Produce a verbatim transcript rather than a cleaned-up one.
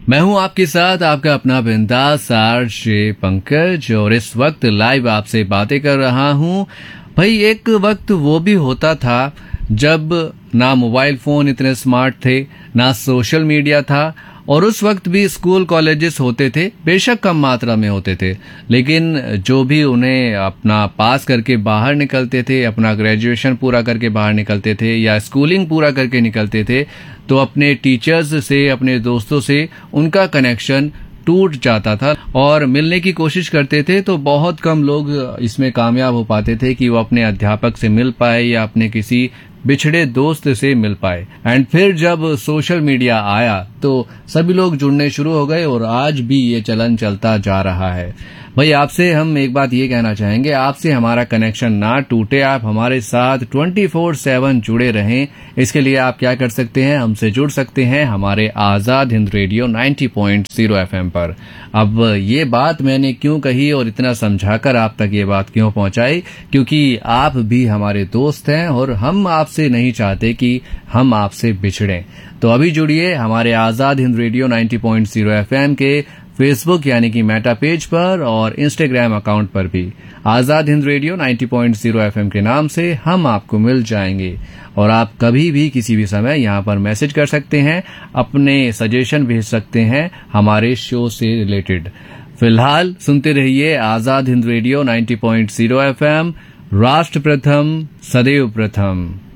मैं हूं आपके साथ आपका अपना बिंदास आरजे पंकज और इस वक्त लाइव आपसे बातें कर रहा हूं। भाई एक वक्त वो भी होता था जब ना मोबाइल फोन इतने स्मार्ट थे, ना सोशल मीडिया था, और उस वक्त भी स्कूल कॉलेजेस होते थे, बेशक कम मात्रा में होते थे, लेकिन जो भी उन्हें अपना पास करके बाहर निकलते थे, अपना ग्रेजुएशन पूरा करके बाहर निकलते थे या स्कूलिंग पूरा करके निकलते थे, तो अपने टीचर्स से, अपने दोस्तों से उनका कनेक्शन टूट जाता था और मिलने की कोशिश करते थे तो बहुत कम लोग इसमें कामयाब हो पाते थे कि वो अपने अध्यापक से मिल पाए या अपने किसी बिछड़े दोस्त से मिल पाए। एंड फिर जब सोशल मीडिया आया तो सभी लोग जुड़ने शुरू हो गए और आज भी ये चलन चलता जा रहा है। भाई आपसे हम एक बात ये कहना चाहेंगे, आपसे हमारा कनेक्शन ना टूटे, आप हमारे साथ ट्वेंटी फोर सेवन जुड़े रहें। इसके लिए आप क्या कर सकते हैं, हमसे जुड़ सकते हैं हमारे Azad Hind radio ninety point zero FM पर। अब ये बात मैंने क्यों कही और इतना समझाकर आप तक ये बात क्यों पहुंचाई, क्योंकि आप भी हमारे दोस्त हैं और हम आपसे नहीं चाहते कि हम आपसे बिछड़ें। तो अभी जुड़िए हमारे Azad Hind radio ninety point zero FM के फेसबुक यानी कि मेटा पेज पर और इंस्टाग्राम अकाउंट पर भी Azad Hind radio ninety point zero FM के नाम से हम आपको मिल जाएंगे। और आप कभी भी किसी भी समय यहाँ पर मैसेज कर सकते हैं, अपने सजेशन भेज सकते हैं हमारे शो से रिलेटेड। फिलहाल सुनते रहिए Azad Hind radio ninety point zero FM, राष्ट्र प्रथम सदैव प्रथम।